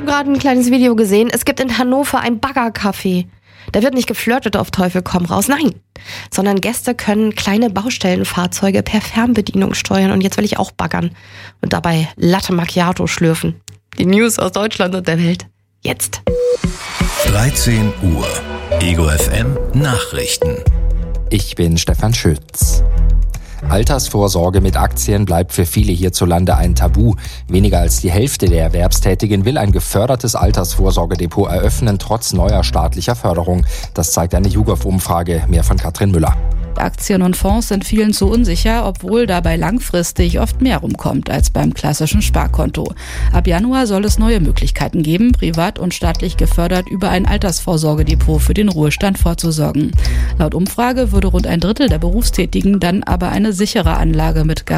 gerade ein kleines Video gesehen. Es gibt in Hannover ein Baggercafé. Da wird nicht geflirtet auf Teufel komm raus, nein. Sondern Gäste können kleine Baustellenfahrzeuge per Fernbedienung steuern. Und jetzt will ich auch baggern und dabei Latte Macchiato schlürfen. Die News aus Deutschland und der Welt. Jetzt. 13 Uhr. Ego FM Nachrichten. Ich bin Stefan Schütz. Altersvorsorge mit Aktien bleibt für viele hierzulande ein Tabu. Weniger als die Hälfte der Erwerbstätigen will ein gefördertes Altersvorsorgedepot eröffnen, trotz neuer staatlicher Förderung. Das zeigt eine YouGov-Umfrage. Mehr von Katrin Müller. Aktien und Fonds sind vielen zu unsicher, obwohl dabei langfristig oft mehr rumkommt als beim klassischen Sparkonto. Ab Januar soll es neue Möglichkeiten geben, privat und staatlich gefördert über ein Altersvorsorgedepot für den Ruhestand vorzusorgen. Laut Umfrage würde rund ein Drittel der Berufstätigen dann aber eine sichere Anlage mit